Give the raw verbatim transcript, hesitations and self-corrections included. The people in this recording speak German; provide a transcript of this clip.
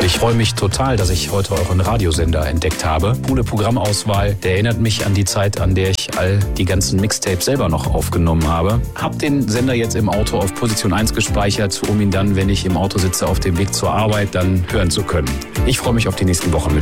Ich freue mich total, dass ich heute euren Radiosender entdeckt habe. Coole Programmauswahl. Der erinnert mich an die Zeit, an der ich all die ganzen Mixtapes selber noch aufgenommen habe. Hab den Sender jetzt im Auto auf Position eins gespeichert, um ihn dann, wenn ich im Auto sitze, auf dem Weg zur Arbeit dann hören zu können. Ich freue mich auf die nächsten Wochen mit